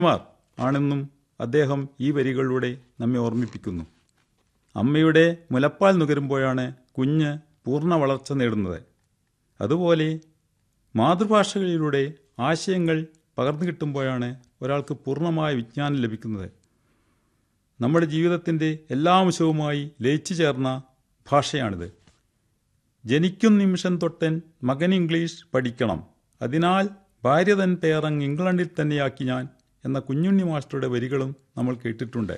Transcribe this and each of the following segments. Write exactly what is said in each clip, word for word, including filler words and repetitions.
മാർ ആണെന്നും അദ്ദേഹം ഈ വരികളിലൂടെ നമ്മെ ഓർമ്മിപ്പിക്കുന്നു. അമ്മയുടെ മുലപ്പാൽ നുകരുമ്പോഴാണ് കുഞ്ഞ് പൂർണ്ണ വളർച്ച നേടുന്നത്. അതുപോലെ മാതൃഭാഷകളിലൂടെ ആശയങ്ങൾ പകർന്നു കിട്ടുമ്പോഴാണ് ഒരാൾക്ക് പൂർണ്ണമായ വിജ്ഞാനം ലഭിക്കുന്നത്. നമ്മുടെ ജീവിതത്തിൻ്റെ എല്ലാ അംശവുമായി ലയിച്ചു ചേർന്ന ഭാഷയാണിത്. ജനിക്കും നിമിഷം തൊട്ടൻ മകൻ ഇംഗ്ലീഷ് പഠിക്കണം, അതിനാൽ ഭാര്യ തൻ പേരങ് ഇംഗ്ലണ്ടിൽ തന്നെയാക്കി ഞാൻ എന്ന കുഞ്ഞുണ്ണി മാസ്റ്ററുടെ വരികളും നമ്മൾ കേട്ടിട്ടുണ്ട്.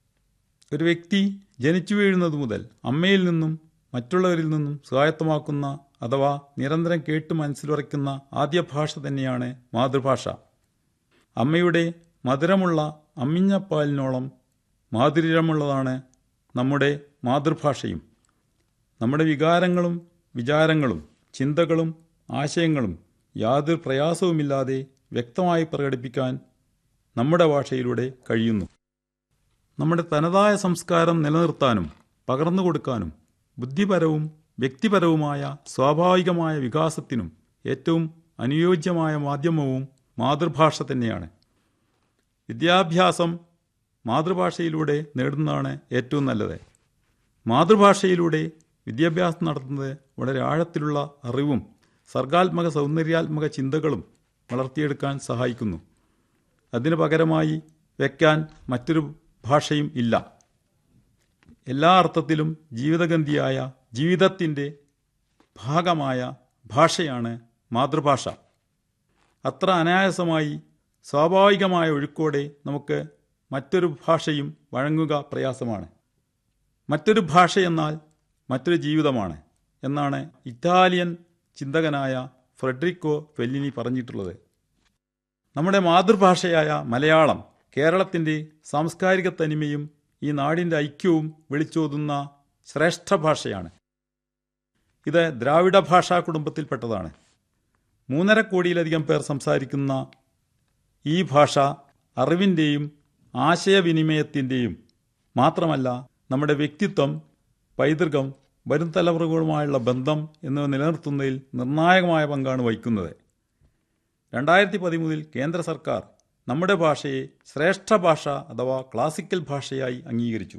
ഒരു വ്യക്തി ജനിച്ചു വീഴുന്നത് മുതൽ അമ്മയിൽ നിന്നും മറ്റുള്ളവരിൽ നിന്നും സ്വായത്തമാക്കുന്ന അഥവാ നിരന്തരം കേട്ട് മനസ്സിലുറയ്ക്കുന്ന ആദ്യ ഭാഷ തന്നെയാണ് മാതൃഭാഷ. അമ്മയുടെ മധുരമുള്ള അമ്മിഞ്ഞപ്പാലിനോളം മാധുര്യമുള്ളതാണ് നമ്മുടെ മാതൃഭാഷയും. നമ്മുടെ വികാരങ്ങളും വിചാരങ്ങളും ചിന്തകളും ആശയങ്ങളും യാതൊരു പ്രയാസവുമില്ലാതെ വ്യക്തമായി പ്രകടിപ്പിക്കാൻ നമ്മുടെ ഭാഷയിലൂടെ കഴിയുന്നു. നമ്മുടെ തനതായ സംസ്കാരം നിലനിർത്താനും പകർന്നു കൊടുക്കാനും ബുദ്ധിപരവും വ്യക്തിപരവുമായ സ്വാഭാവികമായ വികാസത്തിനും ഏറ്റവും അനുയോജ്യമായ മാധ്യമവും മാതൃഭാഷ തന്നെയാണ്. വിദ്യാഭ്യാസം മാതൃഭാഷയിലൂടെ നേടുന്നതാണ് ഏറ്റവും നല്ലത്. മാതൃഭാഷയിലൂടെ വിദ്യാഭ്യാസം നടത്തുന്നത് വളരെ ആഴത്തിലുള്ള അറിവും സർഗാത്മക സൗന്ദര്യാത്മക ചിന്തകളും വളർത്തിയെടുക്കാൻ സഹായിക്കുന്നു. അതിനു പകരമായി വയ്ക്കാൻ മറ്റൊരു ഭാഷയും ഇല്ല. എല്ലാ അർത്ഥത്തിലും ജീവിതഗന്ധിയായ ജീവിതത്തിൻ്റെ ഭാഗമായ ഭാഷയാണ് മാതൃഭാഷ. അത്ര അനായാസമായി സ്വാഭാവികമായ ഒഴുക്കോടെ നമുക്ക് മറ്റൊരു ഭാഷയും വഴങ്ങുക പ്രയാസമാണ്. മറ്റൊരു ഭാഷയെന്നാൽ മറ്റൊരു ജീവിതമാണ് എന്നാണ് ഇറ്റാലിയൻ ചിന്തകനായ ഫ്രെഡറിക്കോ ഫെല്ലിനി പറഞ്ഞിട്ടുള്ളത്. നമ്മുടെ മാതൃഭാഷയായ മലയാളം കേരളത്തിൻ്റെ സാംസ്കാരിക തനിമയും ഈ നാടിൻ്റെ ഐക്യവും വിളിച്ചോതുന്ന ശ്രേഷ്ഠ ഭാഷയാണ്. ഇത് ദ്രാവിഡ ഭാഷാ കുടുംബത്തിൽപ്പെട്ടതാണ്. മൂന്നര കോടിയിലധികം പേർ സംസാരിക്കുന്ന ഈ ഭാഷ അറിവിൻ്റെയും ആശയവിനിമയത്തിൻ്റെയും മാത്രമല്ല നമ്മുടെ വ്യക്തിത്വം, പൈതൃകം, വരും തലമുറകളുമായുള്ള ബന്ധം എന്നിവ നിലനിർത്തുന്നതിൽ നിർണായകമായ പങ്കാണ് വഹിക്കുന്നത്. രണ്ടായിരത്തി പതിമൂന്നിൽ കേന്ദ്ര സർക്കാർ നമ്മുടെ ഭാഷയെ ശ്രേഷ്ഠ ഭാഷ അഥവാ ക്ലാസിക്കൽ ഭാഷയായി അംഗീകരിച്ചു.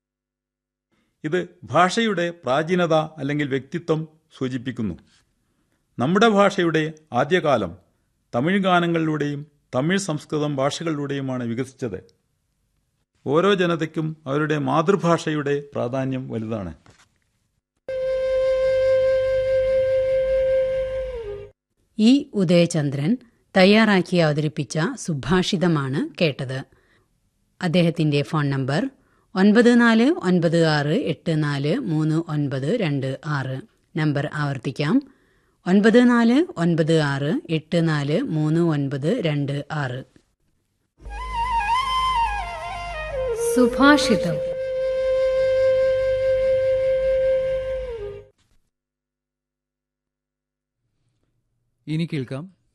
ഇത് ഭാഷയുടെ പ്രാചീനത അല്ലെങ്കിൽ വ്യക്തിത്വം സൂചിപ്പിക്കുന്നു. നമ്മുടെ ഭാഷയുടെ ആദ്യകാലം തമിഴ് ഗാനങ്ങളിലൂടെയും തമിഴ് സംസ്കൃതം ഭാഷകളിലൂടെയുമാണ് വികസിച്ചത്. ഓരോ ജനതയ്ക്കും അവരുടെ മാതൃഭാഷയുടെ പ്രാധാന്യം വലുതാണ്. ഇ ഉദയചന്ദ്രൻ തയ്യാറാക്കി അവതരിപ്പിച്ച സുഭാഷിതമാണ് കേട്ടത്. അദ്ദേഹത്തിൻ്റെ ഫോൺ നമ്പർ ഒൻപത് നാല് ഒൻപത് ആറ് എട്ട് നാല് മൂന്ന് ഒൻപത് രണ്ട് ആറ്. നമ്പർ ആവർത്തിക്കാം, ഒൻപത് നാല് ഒൻപത് ആറ് എട്ട് നാല് മൂന്ന് ഒൻപത് രണ്ട് ആറ്. സുഭാഷിതം. ഇനി കേൾക്കാം